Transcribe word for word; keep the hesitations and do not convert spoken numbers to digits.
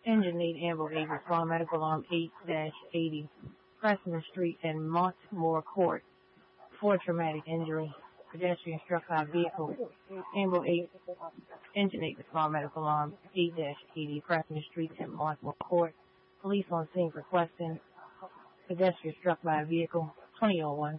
Engine need ambulance eight, respond medical alarm eight dash eighty, Preston Street and Montmore Court for traumatic injury. Pedestrian struck by vehicle. Ambulance eight, engine eight, respond medical alarm eight dash eighty, Preston Street and Montmore Court. Police on scene requesting pedestrian struck by a vehicle twenty oh one.